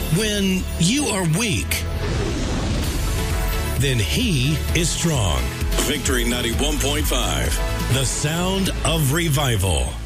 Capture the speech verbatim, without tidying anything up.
When you are weak, then he is strong. Victory ninety-one point five, the sound of revival.